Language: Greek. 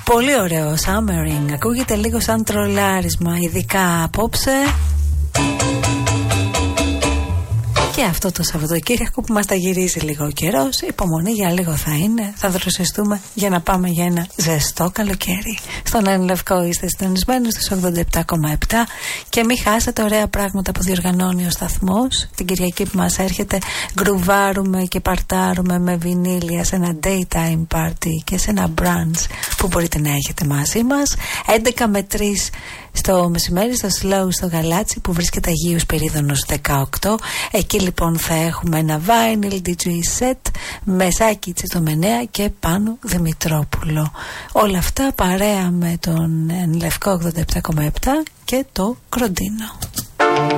Πολύ ωραίο Summering. Ακούγεται λίγο σαν τρολάρισμα, ειδικά απόψε. Και αυτό το Σαββατοκύριακο που μας τα γυρίζει λίγο ο καιρός. Υπομονή για λίγο θα είναι. Θα δροσιστούμε για να πάμε για ένα ζεστό καλοκαίρι. Στον Ένα Λευκό είστε συντονισμένοι στους 87,7. Και μην χάσετε ωραία πράγματα που διοργανώνει ο σταθμός. Την Κυριακή που μας έρχεται γκρουβάρουμε και παρτάρουμε με βινίλια σε ένα daytime party και σε ένα brunch που μπορείτε να έχετε μαζί μας. 11 με 3 στο μεσημέρι στο Slow στο Γαλάτσι που βρίσκεται Αγίου Σπυρίδωνος 18. Εκεί λοιπόν θα έχουμε ένα vinyl DJ set με Σάκη Τσιτομενέα και Πάνου Δημητρόπουλο. Όλα αυτά παρέα με τον Λευκό 87,7 και το Κροντίνο.